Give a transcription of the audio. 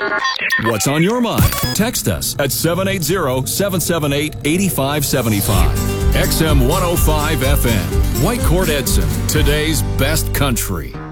What's on your mind? Text us at 780-778-8575. XM 105 FM. Whitecourt Edson, today's best country.